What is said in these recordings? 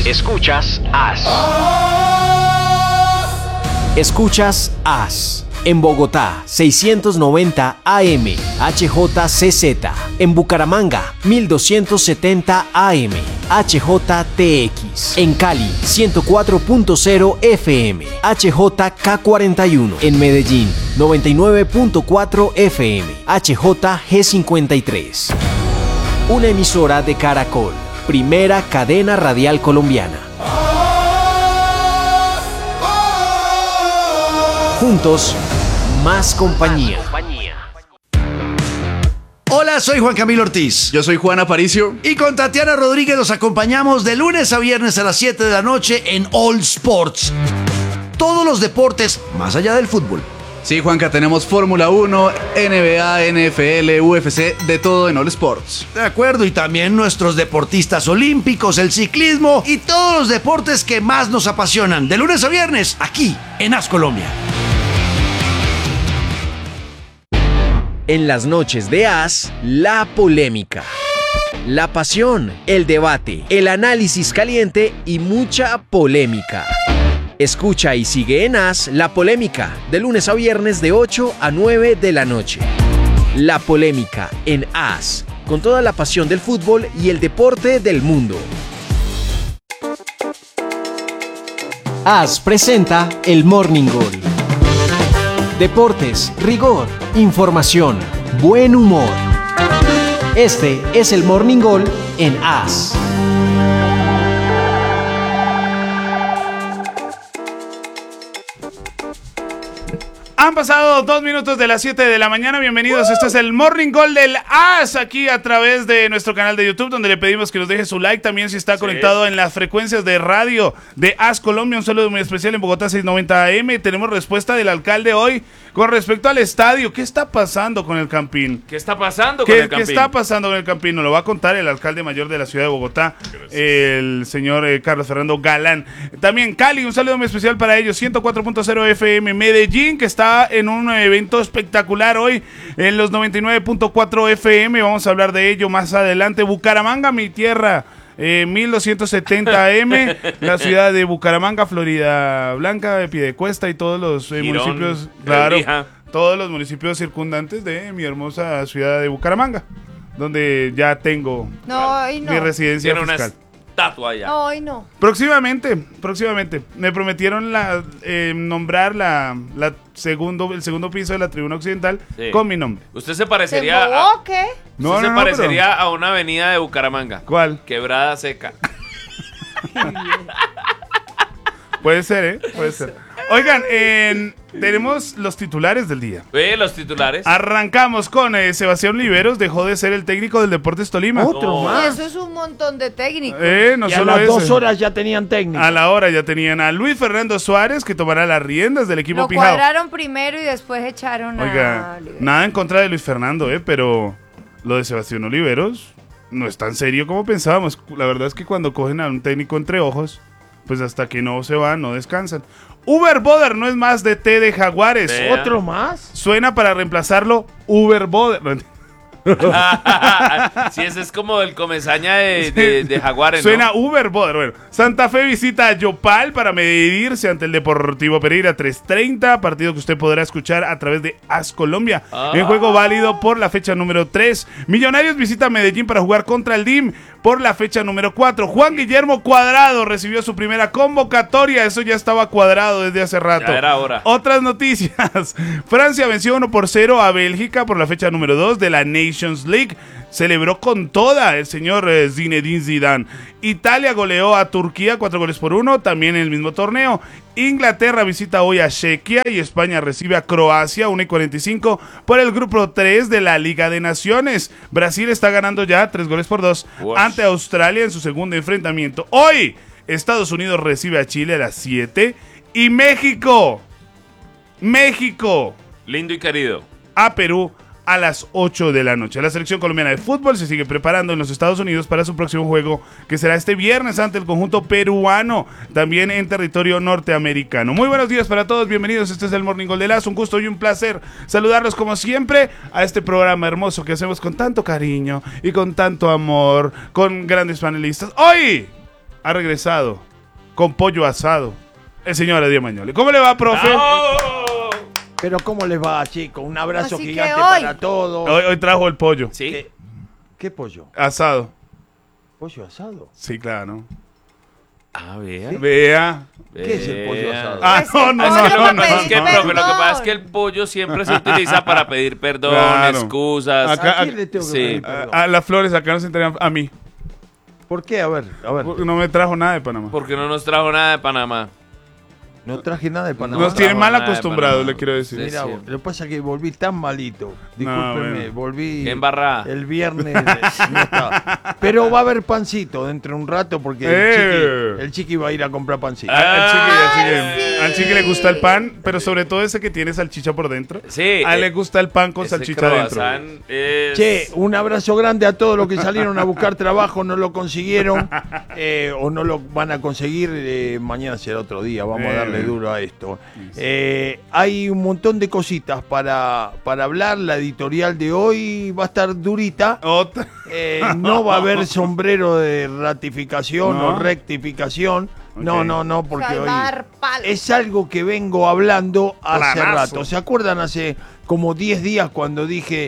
Escuchas AS. Escuchas AS. En Bogotá, 690 AM, HJCZ. En Bucaramanga, 1270 AM, HJTX. En Cali, 104.0 FM, HJK41. En Medellín, 99.4 FM, HJG53. Una emisora de Caracol, primera cadena radial colombiana. Juntos, más compañía. Hola, soy Juan Camilo Ortiz. Yo soy Juan Aparicio. Y con Tatiana Rodríguez los acompañamos de lunes a viernes a las 7 de la noche en All Sports. Todos los deportes más allá del fútbol. Sí, Juanca, tenemos Fórmula 1, NBA, NFL, UFC, de todo en All Sports. De acuerdo, y también nuestros deportistas olímpicos, el ciclismo y todos los deportes que más nos apasionan. De lunes a viernes, aquí en AS Colombia. En las noches de AS, la polémica, la pasión, el debate, el análisis caliente y mucha polémica. Escucha y sigue en AS La Polémica, de lunes a viernes de 8 a 9 de la noche. La Polémica en AS, con toda la pasión del fútbol y el deporte del mundo. AS presenta el Morning Goal. Deportes, rigor, información, buen humor. Este es el Morning Goal en AS. Han pasado 2 minutos de las 7 de la mañana. Bienvenidos. Este es el Morning Goal del AS aquí a través de nuestro canal de YouTube, donde le pedimos que nos deje su like. También si está conectado en las frecuencias de radio de AS Colombia. Un saludo muy especial en Bogotá 690 AM. Tenemos respuesta del alcalde hoy con respecto al estadio. ¿Qué está pasando con el Campín? ¿Qué está pasando con el Campín? ¿Qué está pasando con el Campín? Nos lo va a contar el alcalde mayor de la ciudad de Bogotá, el señor Carlos Fernando Galán. También Cali, un saludo muy especial para ellos. 104.0 FM. Medellín, que está en un evento espectacular hoy en los 99.4 FM. Vamos a hablar de ello más adelante. Bucaramanga, mi tierra, 1270 AM, la ciudad de Bucaramanga, Florida Blanca, de Piedecuesta y todos los municipios, claro, todos los municipios circundantes de mi hermosa ciudad de Bucaramanga, donde ya tengo mi residencia fiscal. Allá. No, hoy no. Próximamente. Me prometieron nombrar el segundo piso de la tribuna occidental con mi nombre. ¿Usted se parecería a qué? ¿Usted se parecería a una avenida de Bucaramanga? ¿Cuál? Quebrada Seca. Puede ser, puede ser. Oigan, tenemos los titulares del día. Los titulares. Arrancamos con Sebastián Oliveros, dejó de ser el técnico del Deportes Tolima. Otro más. Eso es un montón de técnicos. No y solo a las ese. 2 horas ya tenían técnico. A la hora ya tenían a Luis Fernando Suárez, que tomará las riendas del equipo Pijao. Lo cuadraron primero y después echaron a Oliveros. Nada en contra de Luis Fernando, pero lo de Sebastián Oliveros no es tan serio como pensábamos. La verdad es que cuando cogen a un técnico entre ojos, pues hasta que no se va, no descansan. Uber Boder no es más DT de Jaguares. ¿Otro más? Suena para reemplazarlo Uber Boder. Sí, ese es como el comezaña de Jaguares, Suena ¿no? Uber Boder. Bueno, Santa Fe visita a Yopal para medirse ante el Deportivo Pereira 3:30, partido que usted podrá escuchar a través de AS Colombia. En juego válido por la fecha número 3. Millonarios visita Medellín para jugar contra el DIM por la fecha número 4. Juan Guillermo Cuadrado recibió su primera convocatoria. Eso ya estaba cuadrado desde hace rato. Ya era hora. Otras noticias. Francia venció 1-0 a Bélgica por la fecha número 2 de la Nations League. Celebró con toda el señor Zinedine Zidane. Italia goleó a Turquía 4-1, también en el mismo torneo. Inglaterra visita hoy a Chequia y España recibe a Croacia 1:45 por el grupo 3 de la Liga de Naciones. Brasil está ganando ya 3-2 ante Australia en su segundo enfrentamiento. Hoy Estados Unidos recibe a Chile a las 7 y México lindo y querido, a Perú a las 8 de la noche. La selección colombiana de fútbol se sigue preparando en los Estados Unidos para su próximo juego, que será este viernes ante el conjunto peruano, también en territorio norteamericano. Muy buenos días para todos, bienvenidos. Este es el Morning Goal de AS. Un gusto y un placer saludarlos como siempre a este programa hermoso que hacemos con tanto cariño y con tanto amor, con grandes panelistas. Hoy ha regresado con pollo asado. El señor Adiel Mañoli. ¿Cómo le va, profe? Pero ¿cómo les va, chicos? Un abrazo Así que gigante hoy- para todos. Hoy trajo el pollo. Sí. ¿Qué pollo? Asado. ¿Pollo asado? Sí, claro. Ah, vea. Vea. ¿Qué es el pollo asado? Ah, Pues el no, pollo para Es pedir que, profe, lo que perdón. pasa es que el pollo siempre se utiliza para pedir perdón, Claro. excusas. Acá- ¿A quién le tengo que sí. pedir perdón? A las flores acá no se entregan a mí. ¿Por qué? A ver. Porque no me trajo nada de Panamá. Porque no nos trajo nada de Panamá. No traje nada de Panamá. Nos tiene trajo mal nada de acostumbrados, Panamá. le quiero decir. Sí. Mira, lo que pasa es que volví tan malito. Discúlpeme, bueno. volví Qué embarrada. el viernes. No estaba. Pero va a haber pancito dentro de un rato porque el chiqui va a ir a comprar pancito. Al chiqui le gusta el pan, pero sobre todo ese que tiene salchicha por dentro. Sí. A él le gusta el pan con Ese salchicha adentro. croissant es- Che, un abrazo grande a todos los que salieron a buscar trabajo, no lo consiguieron o no lo van a conseguir. Mañana será otro día, vamos a darle duro a esto. Hay un montón de cositas para hablar. La editorial de hoy va a estar durita. Otra. No va a haber sombrero de ratificación No. o rectificación. No, Ok. no, porque O sea, hoy va a dar palo. es algo que vengo hablando hace Planazo. rato. ¿Se acuerdan hace como 10 días cuando dije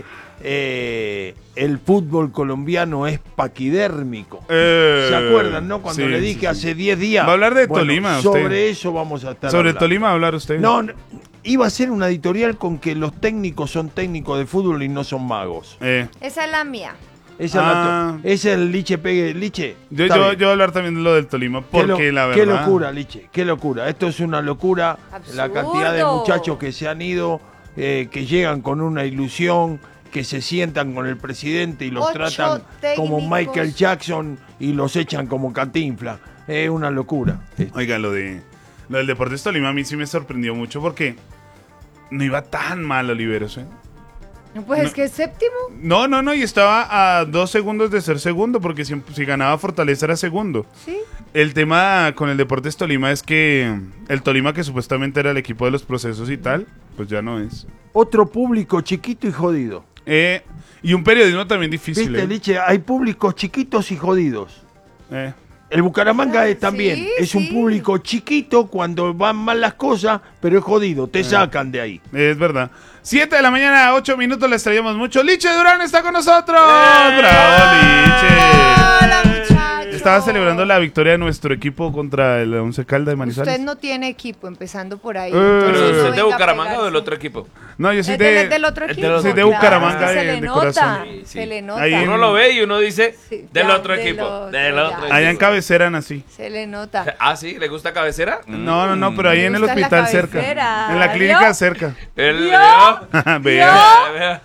el fútbol colombiano es paquidérmico? ¿Se acuerdan, no? Cuando Sí, le sí, dije sí. hace 10 días. Va a hablar de Bueno, Tolima, Sobre usted. eso vamos a estar Sobre hablando. Tolima va a hablar usted. No, iba a ser una editorial con que los técnicos son técnicos de fútbol y no son magos. Esa es la mía. Esa Ah. es el Liche Pegue. Liche. Yo está bien. voy a hablar también de lo del Tolima, porque la verdad. Qué locura, Liche, qué locura. Esto es una locura. La Absurdo. cantidad de muchachos que se han ido, que llegan con una ilusión, que se sientan con el presidente y los 8 tratan como técnicos. Michael Jackson y los echan como Cantinflas. Es una locura. Oiga, lo del Deportes Tolima a mí sí me sorprendió mucho porque no iba tan mal Oliveros, ¿eh? Pues No. es que es séptimo. No, y estaba a 2 segundos de ser segundo, porque si ganaba Fortaleza era segundo. Sí. El tema con el Deportes Tolima es que el Tolima, que supuestamente era el equipo de los procesos y tal, pues ya no es. Otro público chiquito y jodido. Y un periodismo también difícil. ¿Viste, Liche? Hay públicos chiquitos y jodidos. El Bucaramanga Ah, también sí, es un sí. público chiquito cuando van mal las cosas, pero es jodido, te sacan de ahí. Es verdad. 7 de la mañana, 8 minutos, les traíamos mucho. Liche Durán está con nosotros. ¡Bravo, Liche! Hola, muchachos. Estaba celebrando la victoria de nuestro equipo contra el Once Caldas de Manizales. Usted no tiene equipo, empezando por ahí. ¿Pero entonces no usted es de venga a Bucaramanga o del pegarse. otro equipo? No, yo soy ¿Es de... del otro es equipo? del- soy de Claro, Bucaramanga se de le nota, corazón. Sí, sí. se le nota. Ahí Uno lo ve y uno dice Sí, del ya, otro del equipo. otro, Del ya. otro Allá en equipo. cabecera nací. Se le nota. Ah, sí, ¿le gusta cabecera? No, pero ahí Me en el gusta la hospital cerca. cabecera. En la clínica ¿Vio? cerca. El ¿Vio? Vea, Vea.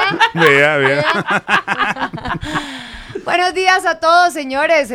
vea. Buenos días a todos, señores.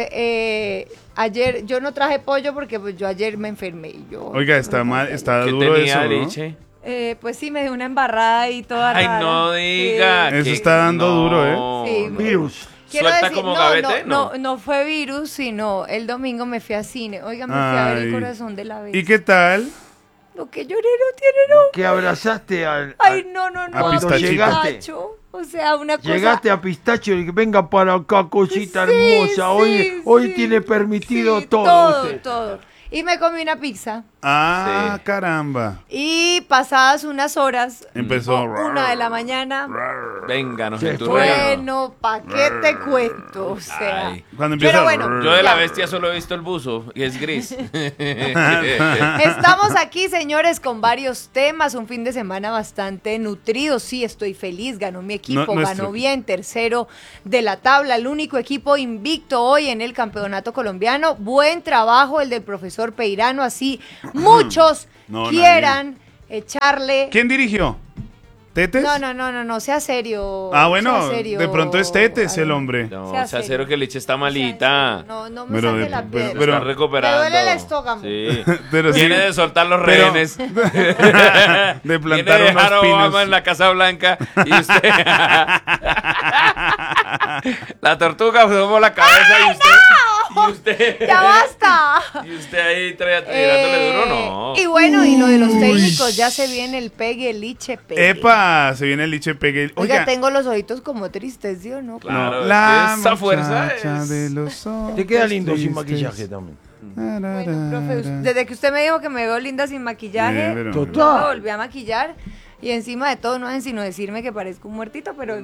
Ayer yo no traje pollo porque pues, yo ayer me enfermé. Y yo, Oiga, está mal, está ¿Qué duro tenía, eso, ¿no? Liche? pues sí, me dio una embarrada y toda Ay, rara. no diga. Eso que- está dando duro, Sí, Virus. Quiero ¿Suelta decir, como no, gavete? no fue virus, sino el domingo me fui a cine. Oiga, me fui a ver El Ay. Corazón de la Bestia. ¿Y qué tal? Lo que lloré no tiene nombre. Que abrazaste al... Ay, no. A Pistachito. Pistacho. O sea, una cosa... Llegaste a Pistacho y que venga para acá, cosita Sí, hermosa. Hoy sí. tiene permitido Sí, todo. usted. todo. Y me comí una pizza. Ah, Sí. caramba. Y pasadas unas horas, Empezó. 1 de la mañana, Venga, nos Sí, enturreamos. bueno, ¿pa' qué te cuento? O sea, Ay. Cuando empieza. pero bueno, Yo de la ya. bestia solo he visto el buzo y es gris. Estamos aquí, señores, con varios temas. Un fin de semana bastante nutrido. Sí, estoy feliz. Ganó mi equipo, No, nuestro. ganó bien, tercero de la tabla. El único equipo invicto hoy en el campeonato colombiano. Buen trabajo el del profesor Peirano. Así muchos No, quieran echarle. ¿Quién dirigió? ¿Tetes? No, sea serio. Ah, bueno, sea serio, de pronto es Tetes el Aaron. hombre. No, Sea sea serio. cero que Liche está malita. No me Pero saque de- la pero- piedra. pero- Está recuperando. Me duele el estómago. Sí. Pero sí. Viene de soltar los Pero- rehenes. De Viene plantar de dejar a unos Obama pinos. en la Casa Blanca y usted... la tortuga tomó la cabeza y usted... Y usted. ¡Ya basta! Y usted ahí tirándole duro, no. Y bueno, y lo de los técnicos, ya se viene el pegue, el liche pegue. ¡Epa! Se viene el liche pegue. Oiga, tengo los ojitos como tristes, ¿sí o no? Claro, la es que esa fuerza muchacha es. de los ojos Te queda lindo sin tristes. maquillaje también. Bueno, profe, desde que usted me dijo que me veo linda sin maquillaje, Bien, pero- Total. me volví a maquillar. Y encima de todo, no hacen sino decirme que parezco un muertito, pero...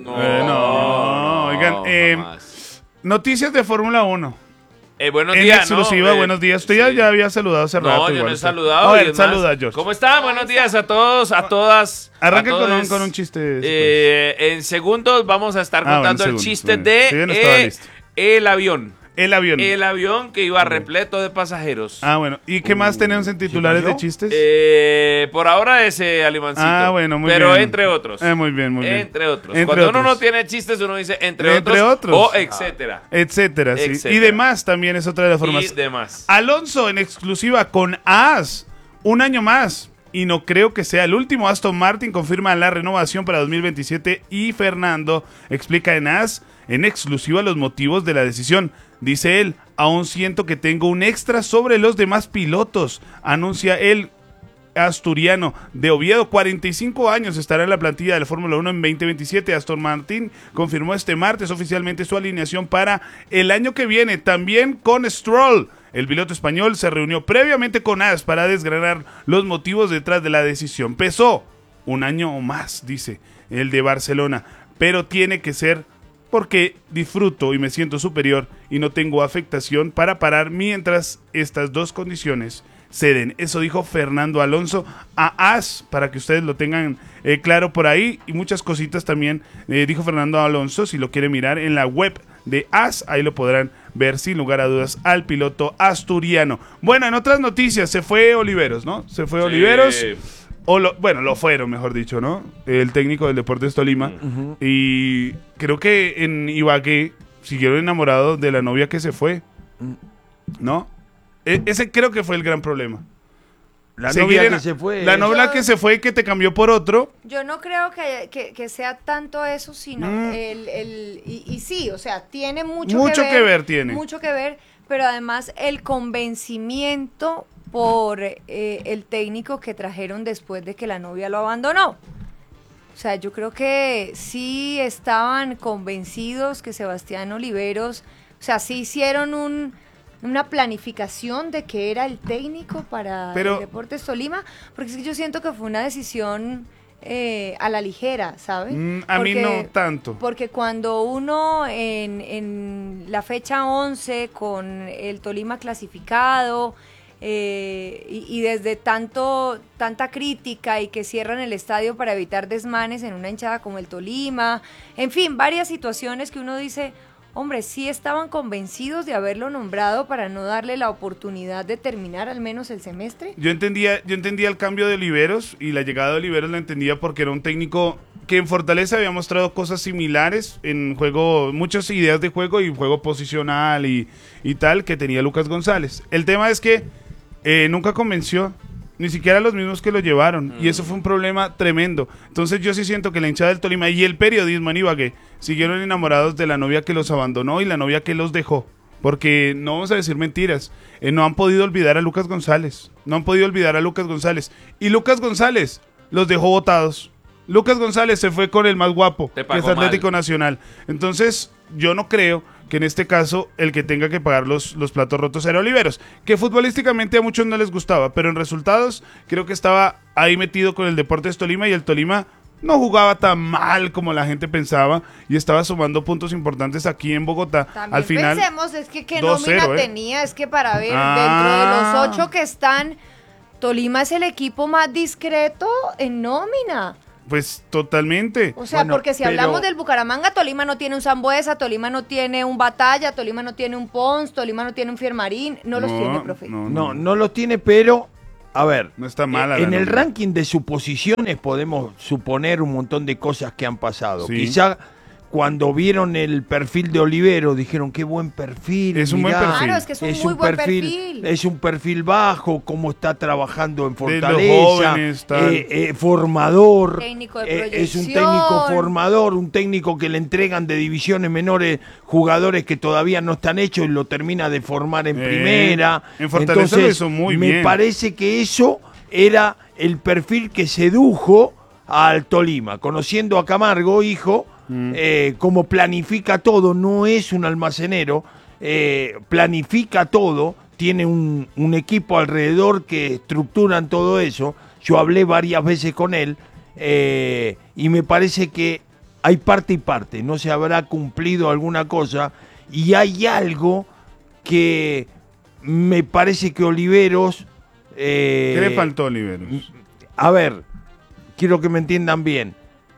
No, oigan, jamás. noticias de Fórmula 1. Buenos En días, exclusiva, ¿no? buenos días. Usted sí. ya había saludado hace rato. No, yo no igual, he usted. saludado. A y ver, es más, saluda, George. ¿Cómo están? Buenos días a todos, a todas. Arranca a con todes. con un chiste después. En segundos vamos a estar Ah, bueno, contando el segundos, chiste bueno. de Sí, yo no estaba listo. el avión. El avión. El avión que iba repleto de pasajeros. Ah, bueno. ¿Y qué más tenemos en titulares cayó? de chistes? Por ahora ese alimancito. Ah, bueno, muy pero bien. entre otros. Muy bien, muy bien. Entre otros. Entre Cuando uno otros. no tiene chistes, uno dice entre Entre otros. o etcétera. Etcétera, sí. Etcétera. Y demás también es otra de las formas. Y demás. Alonso en exclusiva con AS. Un año más. Y no creo que sea el último. Aston Martin confirma la renovación para 2027 y Fernando explica en AS en exclusiva los motivos de la decisión. Dice él, aún siento que tengo un extra sobre los demás pilotos, anuncia el asturiano de Oviedo, 45 años, estará en la plantilla de la Fórmula 1 en 2027. Aston Martin confirmó este martes oficialmente su alineación para el año que viene, también con Stroll. El piloto español se reunió previamente con AS para desgranar los motivos detrás de la decisión. Pesó un año o más, dice el de Barcelona, pero tiene que ser porque disfruto y me siento superior y no tengo afectación para parar mientras estas dos condiciones se den. Eso dijo Fernando Alonso a AS, para que ustedes lo tengan claro por ahí, y muchas cositas también dijo Fernando Alonso. Si lo quiere mirar en la web de AS, ahí lo podrán ver sin lugar a dudas al piloto asturiano. Bueno, en otras noticias, se fue Oliveros, ¿no? Se fue Oliveros. Lo fueron, mejor dicho, ¿no? El técnico del Deportes Tolima. Y creo que en Ibagué siguieron enamorados de la novia que se fue, ¿no? Ese creo que fue el gran problema. La Seguir novia en- que se fue. La novia que se fue y que te cambió por otro. Yo no creo que sea tanto eso, sino y sí, o sea, tiene mucho que ver tiene. mucho que ver, pero además el convencimiento por el técnico que trajeron después de que la novia lo abandonó. O sea, yo creo que sí estaban convencidos que Sebastián Oliveros, o sea, sí hicieron una planificación de que era el técnico para el Deportes Tolima, porque es que yo siento que fue una decisión a la ligera, ¿sabes? A mí no tanto. Porque cuando uno en la fecha 11 con el Tolima clasificado y desde tanta crítica y que cierran el estadio para evitar desmanes en una hinchada como el Tolima, en fin, varias situaciones que uno dice... Hombre, sí estaban convencidos de haberlo nombrado para no darle la oportunidad de terminar al menos el semestre. Yo entendía el cambio de Oliveros y la llegada de Oliveros la entendía porque era un técnico que en Fortaleza había mostrado cosas similares en juego, muchas ideas de juego y juego posicional y tal que tenía Lucas González. El tema es que nunca convenció, ni siquiera los mismos que lo llevaron, y eso fue un problema tremendo. Entonces yo sí siento que la hinchada del Tolima y el periodismo en Ibagué siguieron enamorados de la novia que los abandonó y la novia que los dejó, porque no vamos a decir mentiras, no han podido olvidar a Lucas González, y Lucas González los dejó botados. Lucas González se fue con el más guapo, que es Atlético Nacional. Entonces yo no creo que en este caso el que tenga que pagar los platos rotos era Oliveros, que futbolísticamente a muchos no les gustaba, pero en resultados creo que estaba ahí metido con el Deportes Tolima, y el Tolima no jugaba tan mal como la gente pensaba y estaba sumando puntos importantes aquí en Bogotá. También al final pensemos, es que qué 2-0, nómina tenía, es que para ver, dentro de los 8 que están, Tolima es el equipo más discreto en nómina. Pues totalmente. O sea, Bueno, porque si pero- hablamos del Bucaramanga, Tolima no tiene un Sambuesa, Tolima no tiene un Batalla, Tolima no tiene un Pons, Tolima no tiene un Fiermarín, no los tiene, profe. No lo tiene, pero, a ver, No está mala la en el nómina. ranking de suposiciones podemos suponer un montón de cosas que han pasado. Sí. Quizá cuando vieron el perfil de Olivero, dijeron, qué buen perfil. Es un buen perfil. Claro, es que es un muy buen perfil. Es un perfil bajo, cómo está trabajando en De los Fortaleza. jóvenes, tal. Formador. Técnico de Es un proyección. técnico formador, un técnico que le entregan de divisiones menores jugadores que todavía no están hechos y lo termina de formar en primera. En Fortaleza lo hizo muy me bien. parece que eso era el perfil que sedujo al Tolima, conociendo a Camargo, hijo, como planifica todo, no es un almacenero, planifica todo, tiene un equipo alrededor que estructuran todo eso. Yo hablé varias veces con él y me parece que hay parte y parte, no se habrá cumplido alguna cosa y hay algo que me parece que Oliveros... ¿Qué le faltó a Oliveros? A ver, quiero que me entiendan bien.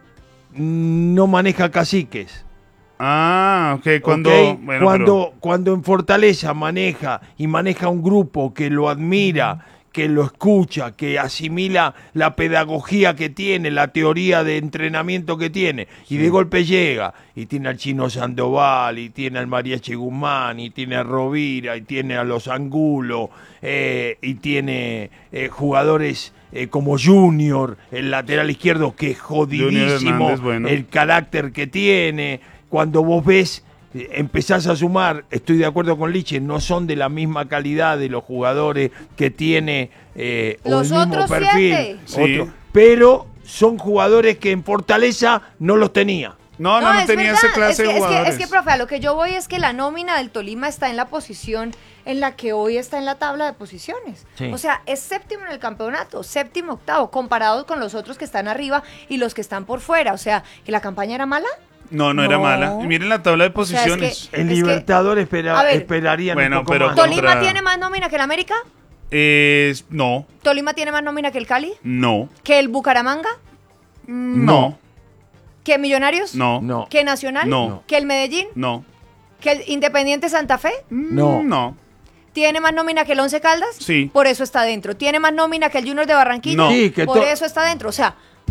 No maneja caciques. Ah, ok. Cuando, ¿ok? bueno, Cuando en Fortaleza maneja un grupo que lo admira, que lo escucha, que asimila la pedagogía que tiene, la teoría de entrenamiento que tiene, y de golpe llega, y tiene al Chino Sandoval, y tiene al Mariachi Guzmán, y tiene a Rovira, y tiene a los Angulo, y tiene jugadores como Junior, el lateral izquierdo, que es jodidísimo, Hernández, bueno. el carácter que tiene. Cuando vos ves, empezás a sumar, estoy de acuerdo con Liche, no son de la misma calidad de los jugadores que tiene o Los el mismo otros perfil, 7. Sí. pero son jugadores que en Fortaleza no los tenía. No es tenía verdad. esa clase de jugadores. Es que, profe, a lo que yo voy es que la nómina del Tolima está en la posición en la que hoy está en la tabla de posiciones. Sí. O sea, es séptimo en el campeonato, séptimo, octavo, comparados con los otros que están arriba y los que están por fuera. O sea, ¿que la campaña era mala? No era No. mala. Y miren la tabla de O sea, es que- posiciones. El que- Libertador a ver, esperarían bueno, un poco pero más. Contra- ¿Tolima tiene más nómina que el América? No, ¿Tolima tiene más nómina que el Cali? no, ¿Que el Bucaramanga? no, ¿Que Millonarios? no, No. ¿Que Nacional? No. ¿Que el Medellín? no, ¿Que el Independiente Santa Fe? No. no. ¿Tiene más nómina que el Once Caldas? Sí. Por eso está dentro. ¿Tiene más nómina que el Junior de Barranquilla? No. Sí, que Por to- eso está dentro. O sea,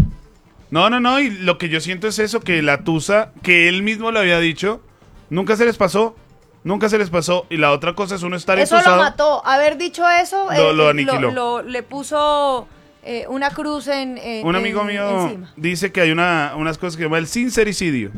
No, y lo que yo siento es eso, que la Tusa, que él mismo lo había dicho, nunca se les pasó, y la otra cosa es uno estar eso lo entusado. mató. Haber dicho eso, Lo aniquiló. le puso una cruz en Un amigo mío encima. dice que hay unas cosas que se llama el sincericidio,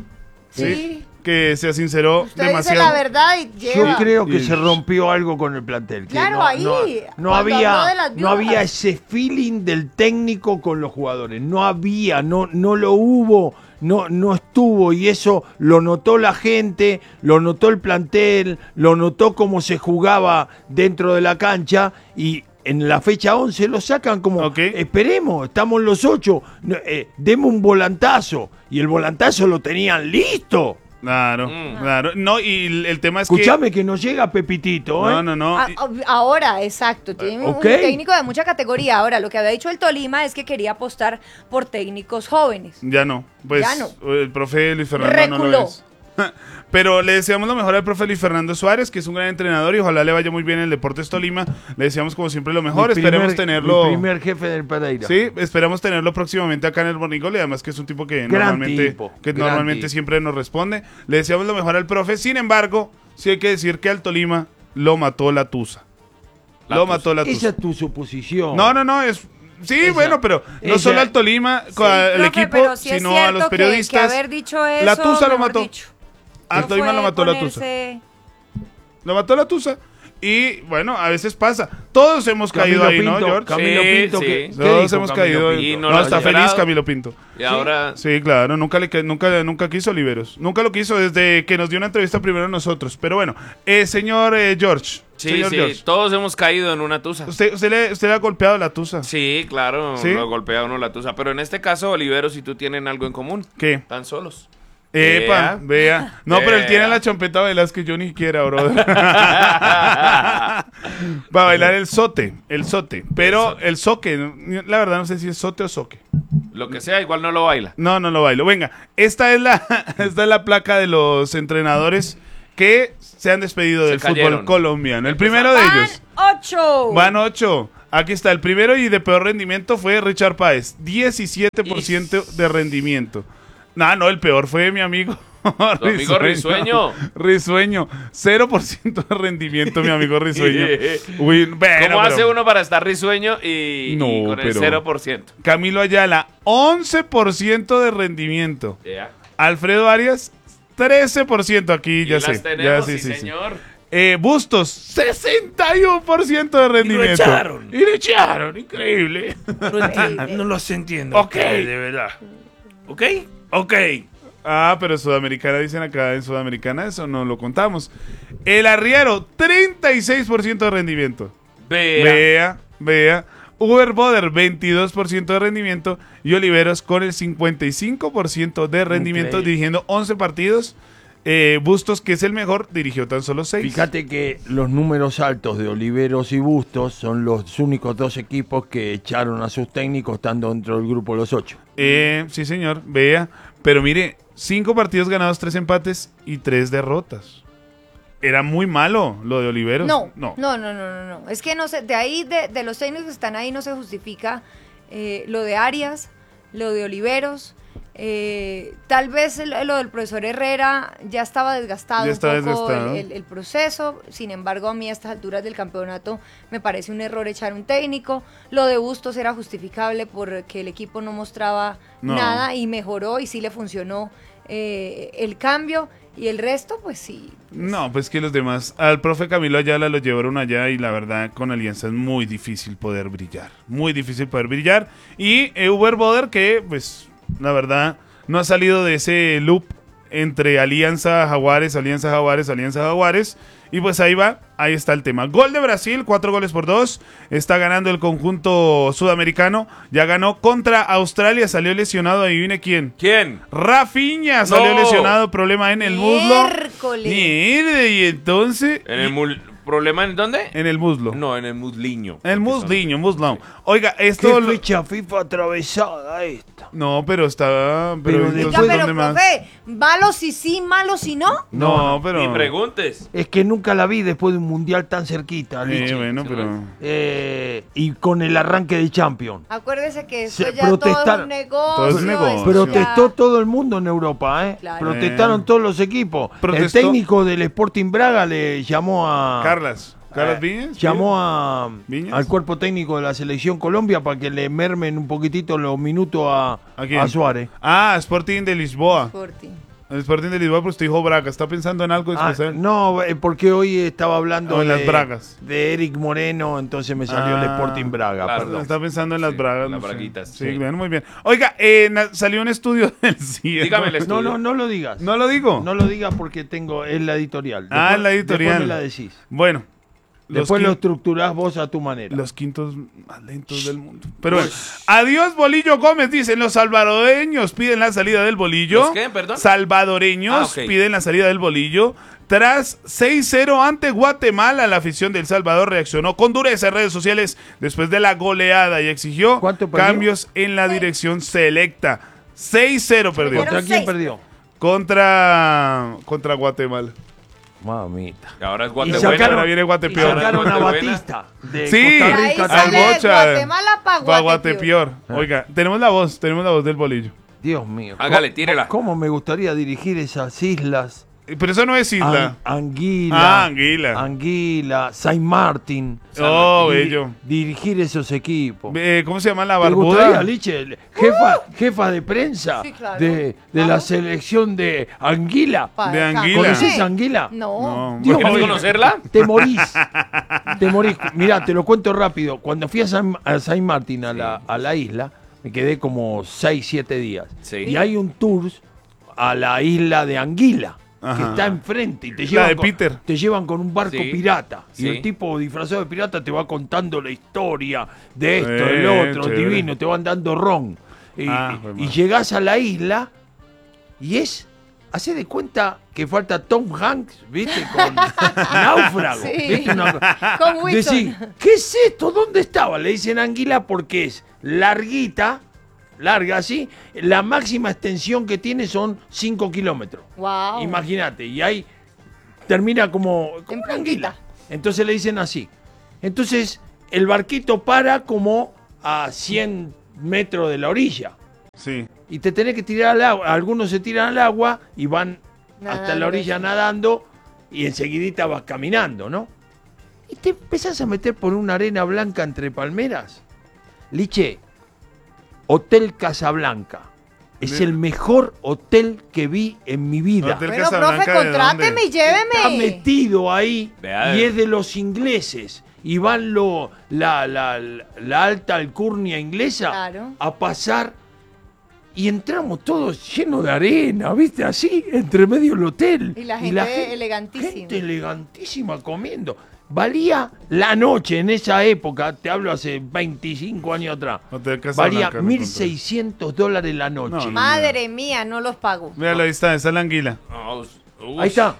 Sí. que se sinceró Usted demasiado. dice la verdad y Yo lleva. creo que Y- se rompió algo con el plantel. que Claro, ahí, no cuando habló de las había viudas. ese feeling del técnico con los jugadores. No había, no lo hubo, no estuvo. Y eso lo notó la gente, lo notó el plantel, lo notó cómo se jugaba dentro de la cancha. Y en la fecha 11 lo sacan como, Ok. esperemos, estamos los 8, demos un volantazo. Y el volantazo lo tenían listo. Claro. No, y el tema es Escuchame que nos llega Pepitito, ¿eh? No. Ahora, exacto. Tiene Ok. un técnico de mucha categoría. Ahora, lo que había dicho el Tolima es que quería apostar por técnicos jóvenes. Ya no. Pues Ya no. el profe Luis Fernando no lo Reculó. es. Pero le deseamos lo mejor al profe Luis Fernando Suárez, que es un gran entrenador y ojalá le vaya muy bien en el Deportes Tolima. Le deseamos como siempre lo mejor. Esperemos tenerlo. Mi primer jefe del Pereira. Sí, esperamos tenerlo próximamente acá en el Morning Call, y además que es un tipo que Gran tipo, gran normalmente tipo. siempre nos responde. Le deseamos lo mejor al profe. Sin embargo, sí hay que decir que al Tolima lo mató la Tusa. Lo mató la Esa Tusa. es tu suposición. No, es... Sí, Esa- bueno, pero no esa- solo al Tolima, Sí, al profe, equipo, pero sí es sino a cierto los que periodistas. haber dicho eso, la Tusa lo mejor mató. dicho. Al No Tolima fue lo mató la Tusa. ponerse- Lo mató la Tusa. Y bueno, a veces pasa. Todos hemos caído ahí, ¿no, George? Camilo Sí, Pinto, sí. ¿qué Todos dijo hemos Camilo caído. Pinto? Y no No, lo está has feliz esperado. Camilo Pinto. Y ahora... Sí, claro, nunca quiso Oliveros. Nunca lo quiso desde que nos dio una entrevista primero a nosotros. Pero bueno, señor George. Sí, señor sí, George. todos hemos caído en una tusa. ¿Usted le ha golpeado la Tusa? Sí, claro, ¿Sí? lo golpea uno la tusa. Pero en este caso, Oliveros y tú tienen algo en común. ¿Qué? Están solos. Epa, vea. No, pero él tiene Vea. la chompeta Velázquez, yo ni siquiera, brother. Va a bailar el sote. Pero el soque, la verdad no sé si es sote o soque. Lo que sea, igual no lo baila. No lo bailo. Venga, esta es la placa de los entrenadores que se han despedido Se del cayeron. fútbol colombiano. El primero de Van ellos. 8. Van 8. Aquí está. El primero y de peor rendimiento fue Richard Páez. 17% de rendimiento. No, el peor fue mi amigo Tu amigo Risueño. Risueño. 0% de rendimiento, mi amigo Risueño. Uy, bueno, ¿Cómo hace pero- uno para estar risueño y con el pero- 0%? Camilo Ayala, 11% de rendimiento. Ya. Alfredo Arias, 13%. Aquí Y ya las sé. tenemos, Ya, sí, sí. señor. Bustos, 61% de rendimiento. echaron. Y lo echaron, increíble. No entiendo, no los entiendo. Ok. De verdad. ¿Ok? Ok. Ah, pero Sudamericana, dicen acá en Sudamericana, eso no lo contamos. El arriero, 36% de rendimiento. Vea. Uber Boder, 22% de rendimiento. Y Oliveros con el 55% de rendimiento, Increíble. dirigiendo 11 partidos. Bustos, que es el mejor, dirigió tan solo 6. Fíjate que los números altos de Oliveros y Bustos son los únicos dos equipos que echaron a sus técnicos estando dentro del grupo de los 8. Sí, señor, vea. Pero mire, 5 partidos ganados, 3 empates y 3 derrotas. Era muy malo lo de Oliveros. No. Es que no sé, de ahí, de los técnicos que están ahí, no se justifica lo de Arias, lo de Oliveros. Tal vez lo del profesor Herrera ya estaba desgastado Ya estaba un poco desgastado. el proceso. Sin embargo, a mí a estas alturas del campeonato me parece un error echar un técnico. Lo de Bustos era justificable porque el equipo no mostraba No. nada y mejoró y sí le funcionó el cambio. Y el resto, pues sí. No, pues que los demás, al profe Camilo Ayala lo llevaron allá y la verdad con Alianza es muy difícil poder brillar. Muy difícil poder brillar. Y Uber Boder, que pues la verdad no ha salido de ese loop entre Alianza Jaguares. Y pues ahí va, ahí está el tema. Gol de Brasil, 4-2. Está ganando el conjunto sudamericano. Ya ganó contra Australia, salió lesionado, adivine quién. ¿Quién? Rafinha salió No. lesionado, problema en el muslo. Miércoles. Mire, y entonces... ¿Problema en dónde? En el muslo. No, en el musliño. En el muslón. Oiga, ¿Qué esto... fecha FIFA atravesada esta? No, pero está... Pero entonces, Oiga, pero ¿dónde más? profe, malo si sí, malo si no. No, pero... Ni preguntes. Es que nunca la vi después de un mundial tan cerquita, Liche. bueno, pero... Y con el arranque de Champions. Acuérdese que esto Se ya todo es protestaron. un negocio. Todo es un negocio. esto Protestó ya- todo el mundo en Europa, ¿eh? Claro. Protestaron todos los equipos. Protestó- El técnico del Sporting Braga le llamó a... Carlos Viñas. Llamó a, ¿Viñas? al cuerpo técnico de la selección Colombia para que le mermen un poquitito los minutos ¿A quién? a Suárez. Ah, Sporting de Lisboa. Sporting. El Sporting de Lisboa, pues usted dijo Braga. ¿Está pensando en algo Ah, especial? no, porque hoy estaba hablando Oh, en las Bragas. de Eric Moreno, entonces me salió el Ah, Sporting Braga, claro. perdón. Está pensando en las bragas. las no sé. braguitas. Sí, Sí. bien, muy bien. Oiga, salió un estudio del CIE. Dígame el No, estudio. no lo digas. ¿No lo digo? No lo digas porque tengo es la editorial. Ah, la editorial. Después me la decís. Bueno. Después quin- lo estructurás vos a tu manera. Los quintos más lentos del mundo. Pero bueno, adiós Bolillo Gómez, dicen los salvadoreños piden la salida del Bolillo. ¿Los qué, perdón? Salvadoreños Ah, ok. piden la salida del Bolillo. Tras 6-0 ante Guatemala, la afición del Salvador reaccionó con dureza en redes sociales después de la goleada y exigió ¿Cuánto perdió? cambios en la dirección selecta. 6-0 perdió. ¿Contra quién 6. perdió? Contra Guatemala. Mamita. Ahora es Y Guatemala. Ahora viene y Guatepeor. sacaron a Guatemala. Batista de Sí, Y Costa ahí Rica. al sale de Bocha. Guatemala pa' Pa' Guatepeor. Guatepeor. Oiga, tenemos la voz del Bolillo. Dios mío. Hágale, tírela. ¿Cómo me gustaría dirigir esas islas? Pero eso no es isla. Anguila. Ah, Anguila. Anguila, Saint Martin. Oh, Di- bello. Dirigir esos equipos. ¿Cómo se llama la ¿Te gustaría, barbuda? Liche? Jefa de prensa Sí, claro. de la Vamos. selección de Anguila. Pa' De acá. Anguila. ¿Conoces Anguila? No. No. Dios ¿Quieres mío. conocerla? Te morís. Te morís. Mirá, te lo cuento rápido. Cuando fui a Saint Martin, a la isla, me quedé como 6-7 días. Sí. Y hay un tour a la isla de Anguila, que Ajá. está enfrente. Y te La llevan de con, Peter. te llevan con un barco Sí. pirata. Sí. Y el tipo disfrazado de pirata te va contando la historia de esto, del otro, chévere. divino. Te van dando ron. Y, Pues, y llegás a la isla y es... Hacé de cuenta que falta Tom Hanks, ¿viste? Con Náufrago. Sí. ¿Viste? Con Wilson. Decís, ¿qué es esto? ¿Dónde estaba? Le dicen Anguila porque es larguita, larga así. La máxima extensión que tiene son 5 kilómetros. Wow. Imagínate. Y ahí termina como En una anguila. puntita. Entonces le dicen así. Entonces el barquito para como a 100 metros de la orilla. Sí. Y te tenés que tirar al agua. Algunos se tiran al agua y van hasta Nadando, la orilla eso. nadando y enseguidita vas caminando, ¿no? Y te empezás a meter por una arena blanca entre palmeras. Liche, Hotel Casablanca. Es el mejor hotel que vi en mi vida. Hotel Bueno, Casablanca, profe, ¿de contráteme y dónde? Está lléveme. metido ahí Vea, y es de los ingleses. Y van la alta alcurnia inglesa Claro. a pasar y entramos todos llenos de arena, ¿viste? Así, entre medio del hotel. Y la gente elegantísima. Gente elegantísima comiendo. Valía la noche en esa época, te hablo hace 25 años atrás, Hotel valía Casablanca, me $1.600 la noche. No, no. Madre mía, no los pago. Míralo, ahí está, esa es la anguila. Ahí está.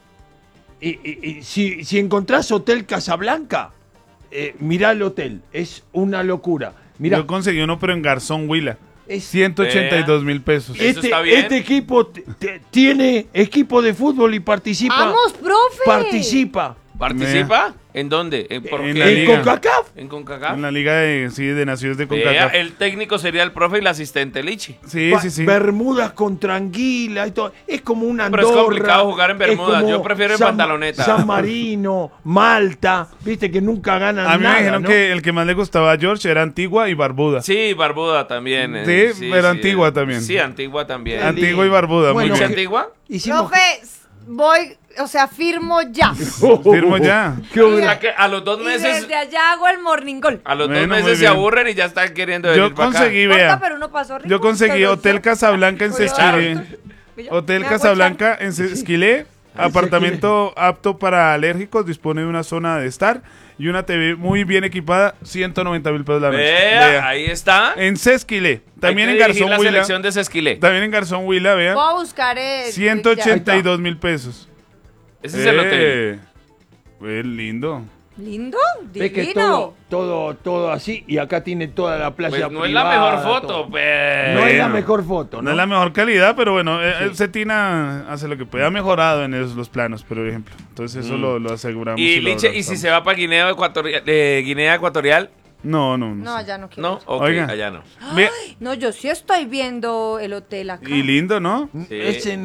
Y si encontrás Hotel Casablanca, mirá el hotel, es una locura. Mirá, Yo conseguí uno, pero en Garzón Huila. es- 182.000 pesos. Eso está bien. este equipo tiene equipo de fútbol y participa. ¡Vamos, profe! Participa. ¿Participa? ¿En dónde? ¿Por En qué? la En liga. CONCACAF. ¿En CONCACAF? En la liga de naciones de Vea, CONCACAF. el técnico sería el profe y el asistente Lichi. Sí, sí, sí. Bermudas con tranquila y todo. Es como una Pero es Andorra. complicado jugar en es Bermudas. como Yo prefiero en San- pantaloneta. San Marino, Malta. Viste que nunca ganan A mí nada, me dijeron ¿no? que el que más le gustaba a George era Antigua y Barbuda. Sí, Barbuda también. Sí, pero Antigua también. Sí, Antigua también. Antigua y Barbuda. Bueno, muy ¿Mucha bien. Antigua? Hicimos Profe, voy, o sea, firmo ya. Firmo ya. Qué O obra- sea que a los 2 Y meses... desde allá hago el morning call. A los Bueno, 2 muy meses se bien. aburren y ya están queriendo venir Yo para acá. conseguí, Corta, vea. pero uno pasó rico. Yo conseguí Pero Hotel yo- Casablanca en Pues, Sesquilé. Hotel Me hago Casablanca en Sesquilé. Apartamento apto para alérgicos. Dispone de una zona de estar y una TV muy bien equipada. 190.000 pesos la noche. Vea, Vea. ahí está. En Sesquilé. También Hay en que dirigir Garzón la Huila. selección de Sesquilé. También en Garzón Huila, vea. Voy a buscar el... 182.000 pesos. Ese es el hotel. Lindo. ¿Lindo? Ves que Divino. todo así y acá tiene toda la playa Pues no es la privada, mejor foto, todo. pues. No es la Bueno. mejor foto, No ¿no? es la mejor calidad, pero bueno, Cetina hace lo que puede. Ha mejorado en los planos, por ejemplo. Entonces eso lo aseguramos. Y lo Liche, y si abrazamos. se va para Guinea Ecuatorial, No. No, allá no quiero. no, ok, Oiga. allá no. Ve- No, yo sí estoy viendo el hotel acá. y lindo, ¿no? Sí. Ese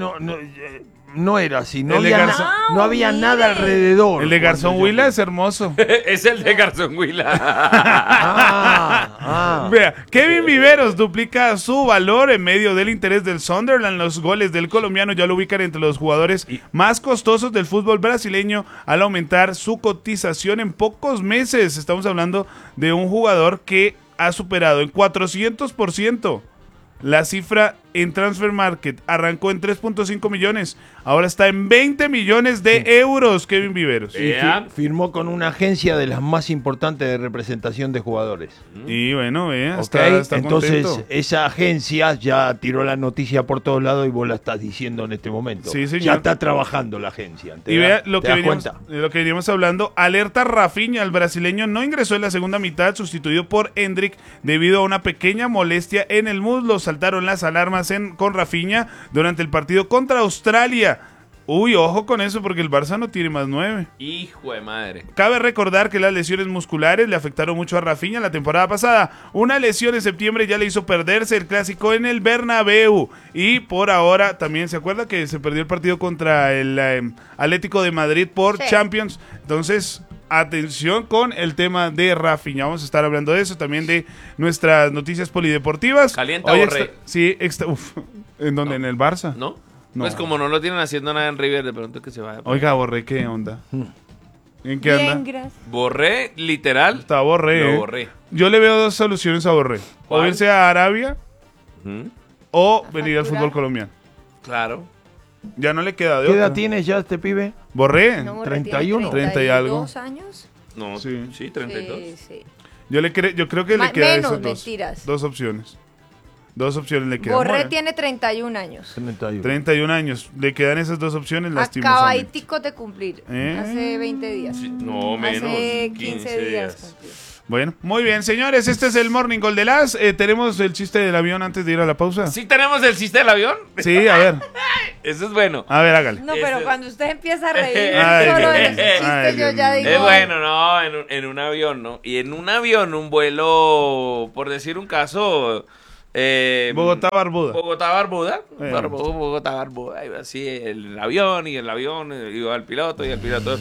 no era así, no El de había, Garzón- no había mire. nada alrededor. El de Garzón cuando yo Huila fui. es hermoso. Es el de Garzón Huila. Vea, Kevin Viveros duplica su valor en medio del interés del Sunderland. Los goles del colombiano ya lo ubican entre los jugadores más costosos del fútbol brasileño al aumentar su cotización en pocos meses. Estamos hablando de un jugador que ha superado en 400% la cifra en Transfer Market. Arrancó en 3.5 millones. Ahora está en 20 millones de euros, Kevin Viveros. Y firmó con una agencia de las más importantes de representación de jugadores. Y bueno, vea, ¿Ok? está Entonces, contento. esa agencia ya tiró la noticia por todos lados y vos la estás diciendo en este momento. Sí, señor. Ya está trabajando la agencia. Y vea lo ¿Te que, das veníamos, cuenta? lo que veníamos hablando. Alerta Rafinha, el brasileño no ingresó en la segunda mitad, sustituido por Hendrik debido a una pequeña molestia en el muslo. Saltaron las alarmas con Rafinha durante el partido contra Australia. Uy, ojo con eso porque el Barça no tiene más 9. Hijo de madre. Cabe recordar que las lesiones musculares le afectaron mucho a Rafinha la temporada pasada. Una lesión en septiembre ya le hizo perderse el clásico en el Bernabéu. Y por ahora también se acuerda que se perdió el partido contra el Atlético de Madrid por Sí. Champions. Entonces, atención con el tema de Rafinha. Vamos a estar hablando de eso, también de nuestras noticias polideportivas. Calienta, Hoy Borré. sí, ¿en dónde? ¿En el Barça? ¿No? No. Pues como no lo tienen haciendo nada en River, de pronto que se vaya. Oiga, Borré, ¿qué onda? ¿En qué Bien, anda? gracias. Borré, literal. Está Borré. Lo ¿eh? borré. Yo le veo dos soluciones a Borré. O ¿Cuál? irse a Arabia Ujú. o venir al facturar. fútbol colombiano. Claro. Ya no le queda de ¿Qué edad otra. tiene ya este pibe? Borré. No, 31. 30 y algo. 32 años. No, Sí. sí, 32. Sí, sí. Yo creo que le Ma- quedan menos, esas dos. mentiras. Dos opciones. Dos opciones le quedan. Borré Bueno, tiene 31 años. 31. 31 años. Le quedan esas dos opciones lastimosamente. Acabaditicos de cumplir. ¿Eh? Hace 20 días. Sí, no, menos. Hace 15 días cumplió. Bueno, muy bien, señores. Este es el Morning Call de las. Tenemos el chiste del avión antes de ir a la pausa. ¿Sí tenemos el chiste del avión? Sí, a ver. Eso es bueno. A ver, hágale. No, pero Ese- cuando usted empieza a reír Ay, solo de Dios ese mío. chiste, Ay, yo Dios ya mío. digo. Es bueno, no, en un avión, ¿no? Y en un avión, un vuelo, por decir un caso, Bogotá Barbuda. Bogotá Barbuda. Bogotá Barbuda. Iba así el avión iba al piloto y el piloto.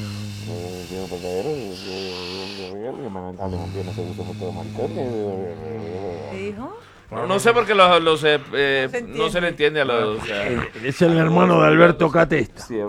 ¿Qué dijo? No sé por qué no se le entiende a los. Es el hermano de Alberto Catesta. Sí,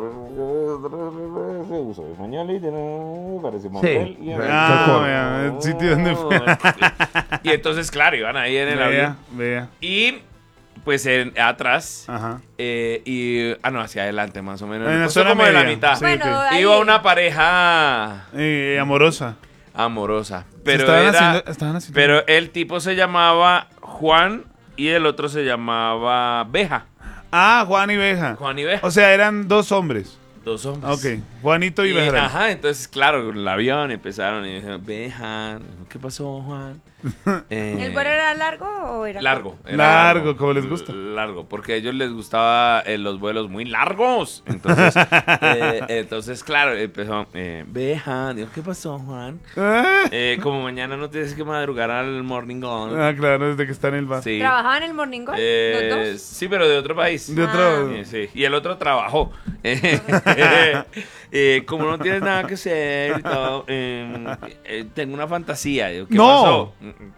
español y parece Sí. Vea, el sitio donde fue. Y entonces, claro, iban ahí en el avión. Vea. Y pues atrás. Ajá. No, hacia adelante más o menos. En la Puesto zona como de la media. mitad. Sí, Bueno, ok. ahí- Iba una pareja Amorosa. amorosa. Pero estaban haciendo. pero el tipo se llamaba Juan y el otro se llamaba Beja. Juan y Beja. Juan y Beja. O sea, eran dos hombres. Dos hombres. Ok. Juanito y Beja. Ajá, entonces, claro, el avión empezaron y dijeron, Beja, ¿qué pasó, Juan? ¿El vuelo era largo o era Largo. era Largo, como les gusta. Largo, porque a ellos les gustaba los vuelos muy largos. Entonces, claro, empezó, Beja, digo, ¿qué pasó, Juan? Como mañana no tienes que madrugar al morning on. Claro, desde que está en el bar. Sí. ¿Trabajaban en el Morning Call? ¿Los dos? Sí, pero de otro país. De otro. Sí. Y el otro trabajó. Como no tienes nada que hacer y todo, tengo una fantasía. Digo, ¿qué ¡No! pasó?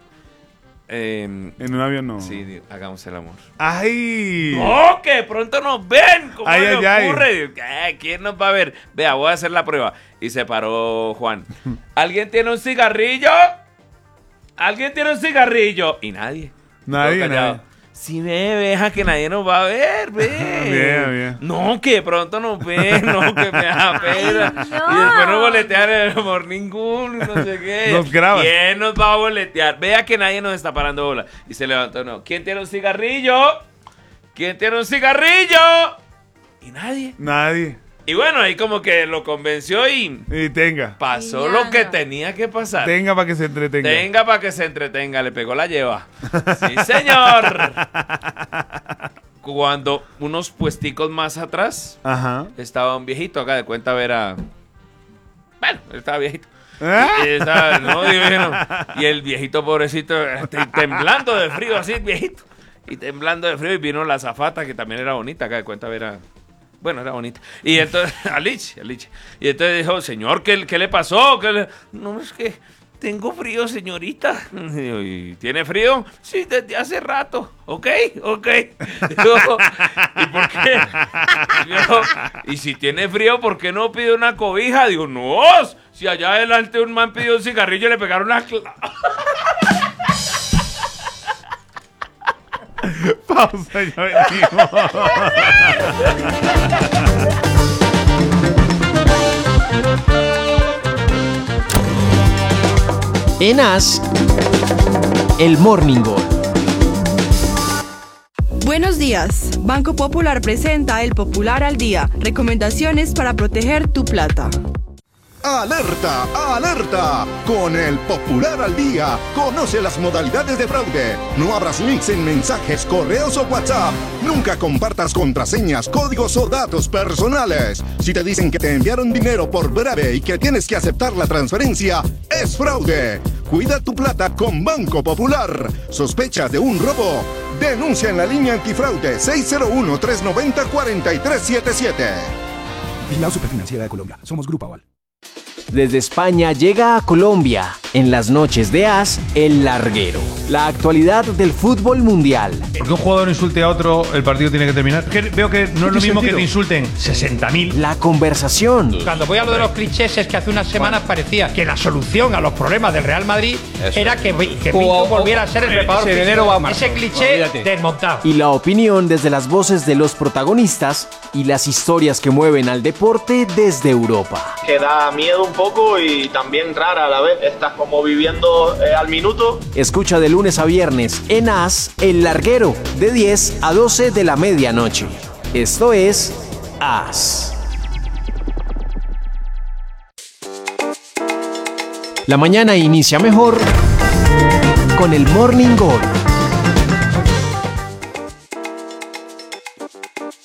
En un avión no. Sí, digo, hagamos el amor. ¡Ay! ¡Oh, que de pronto nos ven! ¿Cómo Ay, le ay, ocurre? Digo, ¿quién nos va a ver? Vea, voy a hacer la prueba. Y se paró Juan. ¿Alguien tiene un cigarrillo? ¿Alguien tiene un cigarrillo? Y nadie. Nadie, Todo callado. nadie. Sí, deja que nadie nos va a ver, ve. Bien. No, que de pronto nos ven, no, que me da pena. Ay, no. Y después nos boletean en el morning Cool, no sé qué. Nos graban. ¿Quién nos va a boletear? Vea que nadie nos está parando bola. Y se levantó, no. ¿Quién tiene un cigarrillo? ¿Quién tiene un cigarrillo? Y nadie. Nadie. Y bueno, ahí como que lo convenció y Y tenga. pasó Y lo ya que no. tenía que pasar. Tenga para que se entretenga. Tenga para que se entretenga, le pegó la lleva. Sí, señor. Cuando unos puesticos más atrás Ajá. estaba un viejito, haga de cuenta ver a... Bueno, él estaba viejito. ¿Ah? No, divino. Y el viejito pobrecito, temblando de frío, así, viejito. Y temblando de frío, y vino la azafata, que también era bonita, haga de cuenta ver a... Bueno, era bonita. Y entonces, Aliche. Y entonces dijo, señor, ¿qué le pasó? No, es que tengo frío, señorita. ¿Y tiene frío? Sí, desde hace rato. Ok. Dijo, ¿y por qué? Dijo, y si tiene frío, ¿por qué no pide una cobija? Digo, no, si allá adelante un man pidió un cigarrillo y le pegaron una... Pausa, ya venimos. En As, el Morning Call. Buenos días. Banco Popular presenta El Popular al Día. Recomendaciones para proteger tu plata. ¡Alerta! ¡Alerta! Con el Popular al Día, conoce las modalidades de fraude. No abras links en mensajes, correos o WhatsApp. Nunca compartas contraseñas, códigos o datos personales. Si te dicen que te enviaron dinero por breve y que tienes que aceptar la transferencia, es fraude. Cuida tu plata con Banco Popular. ¿Sospechas de un robo? Denuncia en la línea antifraude 601-390-4377. Vigilado Superfinanciera de Colombia. Somos Grupo Aval. Desde España llega a Colombia, en las noches de As, El Larguero. La actualidad del fútbol mundial. Porque un jugador insulte a otro, el partido tiene que terminar. Veo que no es lo mismo que te insulten 60.000. La conversación. Cuando voy a lo de los clichés es que hace unas semanas parecía que la solución a los problemas del Real Madrid era que Pinto volviera a ser el preparador físico. Ese cliché desmontado. Y la opinión desde las voces de los protagonistas y las historias que mueven al deporte desde Europa. Que da miedo un poco y también rara a la vez. Estás como viviendo al minuto. Escucha de lunes a viernes en As, El Larguero, de 10 a 12 de la medianoche. Esto es As. La mañana inicia mejor con el Morning Call.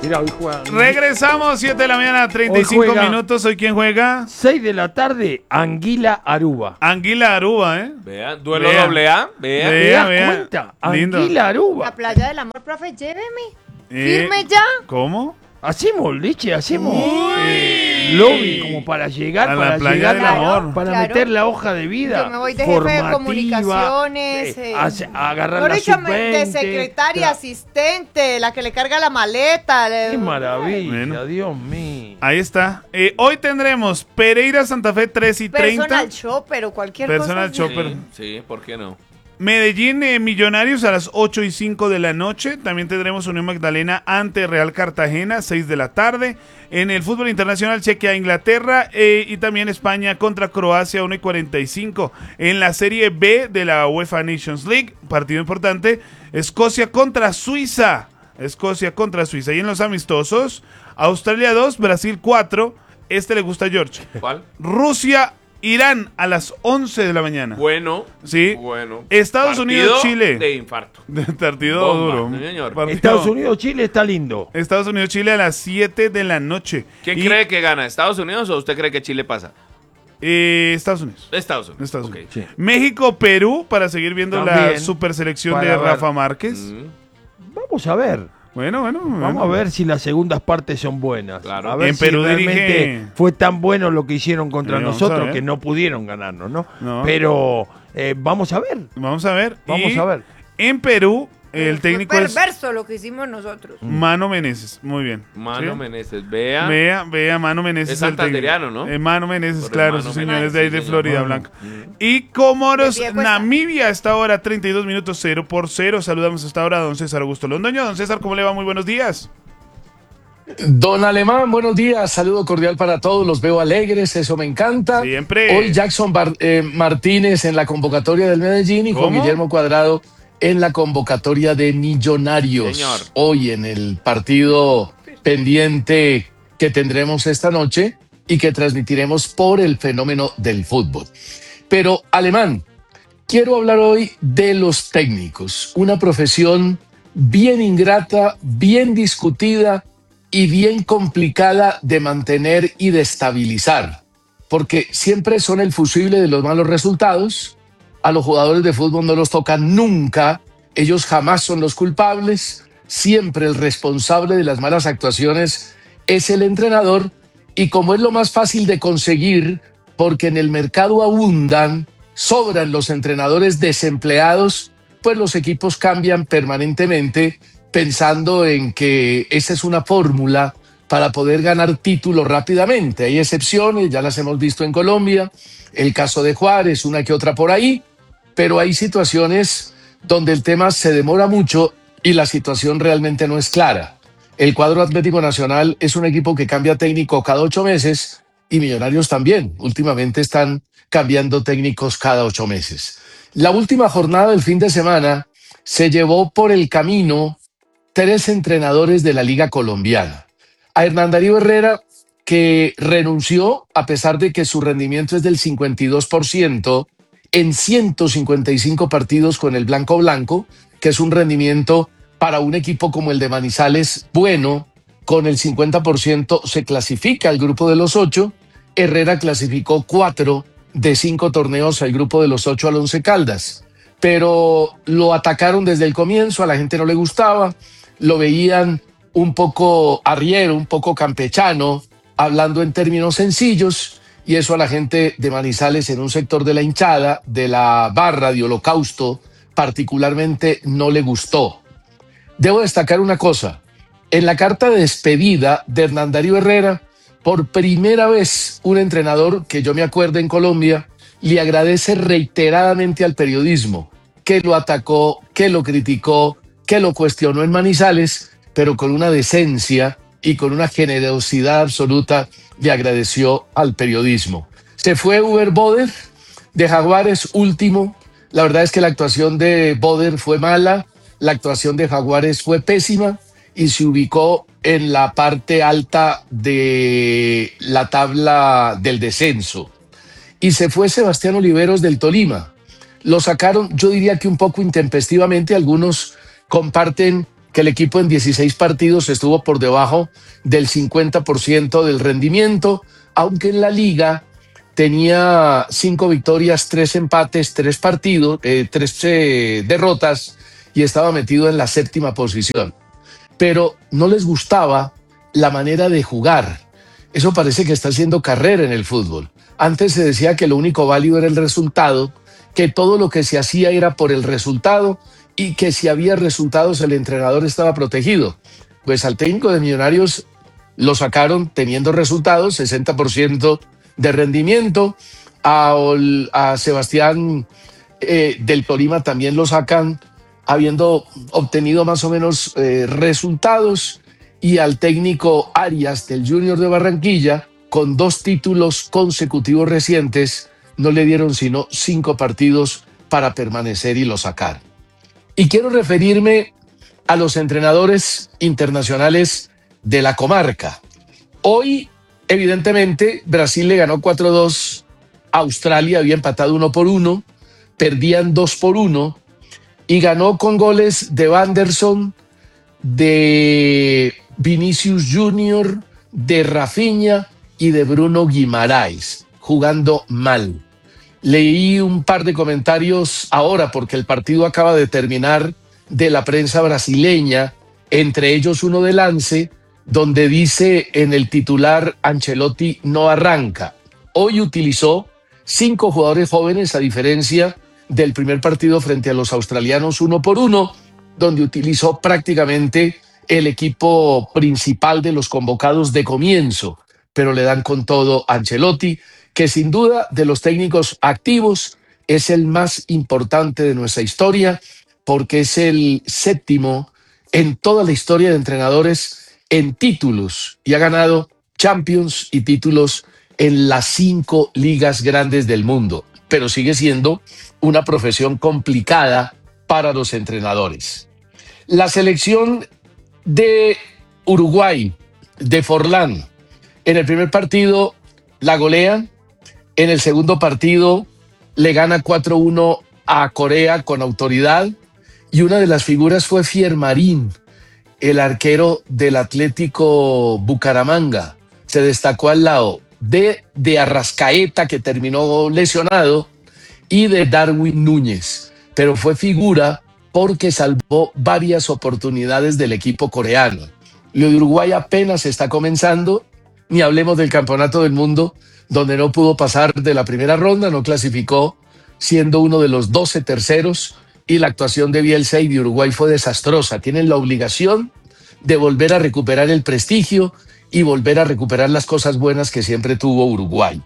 Mirá, hoy juegan. Regresamos, 7 de la mañana, 35 minutos. ¿Hoy quién juega? 6 de la tarde, Anguila Aruba. Anguila Aruba, ¿eh? Vean, duelo doble A. Vea. Cuenta, Lindo. Anguila Aruba. La playa del amor, profe, lléveme. Firme ya. ¿Cómo? Hacemos, Liche, hacemos lobby como para llegar a para la playa llegar del amor. para Claro. meter la hoja de vida. Yo me voy de jefe de formativa, comunicaciones. agarrar Mejor la dicho, sub-20, de secretaria, asistente, la que le carga la maleta. Qué maravilla, Bueno. Dios mío. Ahí está. Hoy tendremos Pereira Santa Fe 3 y 30. Personal shopper o cualquier Personal cosa. shopper. Sí, ¿por qué no? Medellín Millonarios a las 8 y 5 de la noche. También tendremos Unión Magdalena ante Real Cartagena, 6 de la tarde. En el fútbol internacional, Chequia Inglaterra y también España contra Croacia, 1 y 45. En la Serie B de la UEFA Nations League, partido importante, Escocia contra Suiza. Escocia contra Suiza. Y en los amistosos, Australia 2, Brasil 4. Este le gusta a George. ¿Cuál? Rusia Irán a las 11 de la mañana. Bueno. Sí. Bueno. Estados Unidos, Chile. De infarto. Partido Bomba, duro. sí, señor. Partido- Estados Unidos, Chile está lindo. Estados Unidos, Chile a las 7 de la noche. ¿Quién Y, cree que gana? ¿Estados Unidos o usted cree que Chile pasa? Estados Unidos. Estados Unidos. Estados Ok. Unidos. México, Perú, para seguir viendo la También, super selección para de ver. Rafa Márquez. Vamos a ver. Bueno. Vamos a ver si las segundas partes son buenas. Claro. A ver En si Perú realmente dirige- fue tan bueno lo que hicieron contra Sí, vamos a nosotros ver. que no pudieron ganarnos, ¿no? No. Pero vamos a ver. Vamos a ver. Vamos Y a ver. En Perú, el Fue técnico es perverso lo que hicimos nosotros. Mano Meneses. Muy bien. Mano ¿Sí? Meneses, vea. Vea, Mano Meneses. Es el técnico. santanderiano, ¿no? Mano Meneses, Por claro, el Mano sus señores Meneses, de ahí sí, de señor. Florida Blanca. Y Comoros, De pie puesta. Namibia, hasta ahora 32 minutos 0-0. Saludamos hasta ahora a don César Augusto Londoño. Don César, ¿cómo le va? Muy buenos días. Don Alemán, buenos días, saludo cordial para todos, los veo alegres, eso me encanta. Siempre. Hoy Jackson Martínez en la convocatoria del Medellín y Juan ¿Cómo? Guillermo Cuadrado en la convocatoria de Millonarios. Señor. Hoy en el partido pendiente que tendremos esta noche y que transmitiremos por el fenómeno del fútbol. Pero Alemán, quiero hablar hoy de los técnicos, una profesión bien ingrata, bien discutida y bien complicada de mantener y de estabilizar, porque siempre son el fusible de los malos resultados. A los jugadores de fútbol no los tocan nunca, ellos jamás son los culpables, siempre el responsable de las malas actuaciones es el entrenador, y como es lo más fácil de conseguir, porque en el mercado abundan, sobran los entrenadores desempleados, pues los equipos cambian permanentemente pensando en que esa es una fórmula para poder ganar títulos rápidamente. Hay excepciones, ya las hemos visto en Colombia, el caso de Juárez, una que otra por ahí, pero hay situaciones donde el tema se demora mucho y la situación realmente no es clara. El cuadro Atlético Nacional es un equipo que cambia técnico cada 8 meses y Millonarios también. Últimamente están cambiando técnicos cada 8 meses. La última jornada del fin de semana se llevó por el camino 3 entrenadores de la Liga Colombiana. A Hernán Darío Herrera, que renunció a pesar de que su rendimiento es del 52% en 155 partidos con el Blanco, que es un rendimiento para un equipo como el de Manizales bueno. Con el 50% se clasifica al grupo de los 8. Herrera clasificó 4 de 5 torneos al grupo de los 8 al 11 Caldas. Pero lo atacaron desde el comienzo, a la gente no le gustaba, lo veían un poco arriero, un poco campechano, hablando en términos sencillos, y eso a la gente de Manizales en un sector de la hinchada, de la barra de Holocausto, particularmente no le gustó. Debo destacar una cosa, en la carta de despedida de Hernán Darío Herrera, por primera vez un entrenador que yo me acuerdo en Colombia le agradece reiteradamente al periodismo, que lo atacó, que lo criticó, que lo cuestionó en Manizales, pero con una decencia y con una generosidad absoluta le agradeció al periodismo. Se fue Uber Boder de Jaguares, último. La verdad es que la actuación de Boder fue mala, la actuación de Jaguares fue pésima y se ubicó en la parte alta de la tabla del descenso. Y se fue Sebastián Oliveros del Tolima. Lo sacaron, yo diría que un poco intempestivamente. Algunos comparten que el equipo en 16 partidos estuvo por debajo del 50% del rendimiento, aunque en la liga tenía 5 victorias, 3 empates, 3 derrotas y estaba metido en la 7ª posición. Pero no les gustaba la manera de jugar. Eso parece que está haciendo carrera en el fútbol. Antes se decía que lo único válido era el resultado, que todo lo que se hacía era por el resultado y que si había resultados el entrenador estaba protegido. Pues al técnico de Millonarios lo sacaron teniendo resultados, 60% de rendimiento. A Sebastián del Tolima también lo sacan habiendo obtenido más o menos resultados, y al técnico Arias del Junior de Barranquilla, con 2 títulos consecutivos recientes, no le dieron sino 5 partidos para permanecer y lo sacar. Y quiero referirme a los entrenadores internacionales de la comarca. Hoy, evidentemente, Brasil le ganó 4-2 a Australia, había empatado 1-1, perdían 2-1 y ganó con goles de Wanderson, de Vinicius Junior, de Rafinha y de Bruno Guimaraes, jugando mal. Leí un par de comentarios ahora porque el partido acaba de terminar, de la prensa brasileña, entre ellos uno de Lance, donde dice en el titular: Ancelotti no arranca. Hoy utilizó 5 jugadores jóvenes, a diferencia del primer partido frente a los australianos 1-1, donde utilizó prácticamente el equipo principal de los convocados de comienzo, pero le dan con todo a Ancelotti, que sin duda de los técnicos activos es el más importante de nuestra historia, porque es el 7º en toda la historia de entrenadores en títulos y ha ganado Champions y títulos en las 5 ligas grandes del mundo, pero sigue siendo una profesión complicada para los entrenadores. La selección de Uruguay, de Forlán, en el primer partido la golea, en el segundo partido le gana 4-1 a Corea con autoridad, y una de las figuras fue Fiermarín, el arquero del Atlético Bucaramanga. Se destacó al lado de Arrascaeta, que terminó lesionado, y de Darwin Núñez, pero fue figura porque salvó varias oportunidades del equipo coreano. Lo de Uruguay apenas está comenzando, ni hablemos del Campeonato del Mundo, donde no pudo pasar de la primera ronda, no clasificó, siendo uno de los 12 terceros, y la actuación de Bielsa y de Uruguay fue desastrosa. Tienen la obligación de volver a recuperar el prestigio y volver a recuperar las cosas buenas que siempre tuvo Uruguay.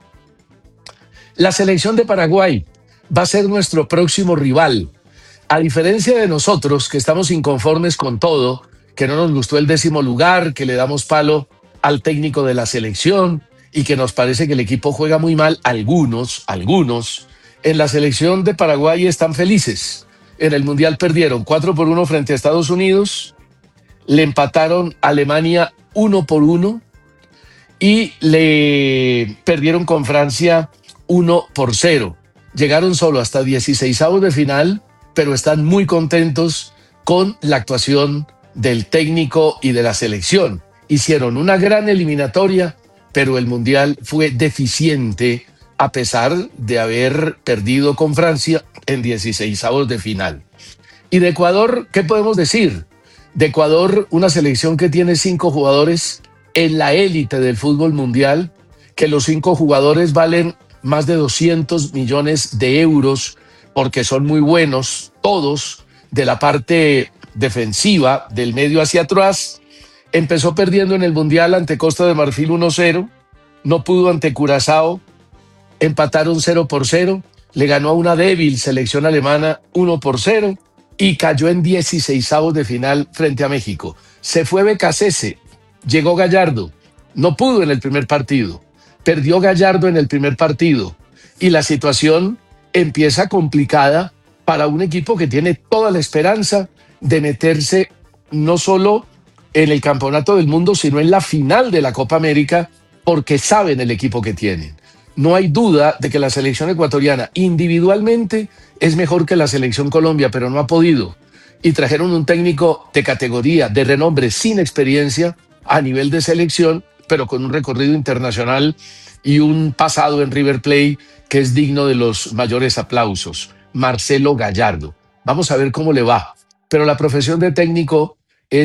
La selección de Paraguay va a ser nuestro próximo rival. A diferencia de nosotros, que estamos inconformes con todo, que no nos gustó el 10º lugar, que le damos palo al técnico de la selección y que nos parece que el equipo juega muy mal, algunos, en la selección de Paraguay están felices. En el Mundial perdieron 4-1 frente a Estados Unidos, le empataron a Alemania 1-1 y le perdieron con Francia 1-0. Llegaron solo hasta 16avos de final, pero están muy contentos con la actuación del técnico y de la selección. Hicieron una gran eliminatoria, pero el Mundial fue deficiente a pesar de haber perdido con Francia en 16avos de final. Y de Ecuador, ¿qué podemos decir? De Ecuador, una selección que tiene 5 jugadores en la élite del fútbol mundial, que los 5 jugadores valen más de 200 millones de euros, porque son muy buenos, todos, de la parte defensiva, del medio hacia atrás. Empezó perdiendo en el Mundial ante Costa de Marfil 1-0, no pudo ante Curazao, empataron 0-0, le ganó a una débil selección alemana 1-0 y cayó en 16avos de final frente a México. Se fue Becasese, llegó Gallardo, no pudo en el primer partido, perdió Gallardo en el primer partido y la situación empieza complicada para un equipo que tiene toda la esperanza de meterse no solo en el Campeonato del Mundo, sino en la final de la Copa América, porque saben el equipo que tienen. No hay duda de que la selección ecuatoriana individualmente es mejor que la selección Colombia, pero no ha podido. y trajeron un técnico de categoría, de renombre, sin experiencia a nivel de selección, pero con un recorrido internacional y un pasado en River Plate que es digno de los mayores aplausos. Marcelo Gallardo. Vamos a ver cómo le va. Pero la profesión de técnico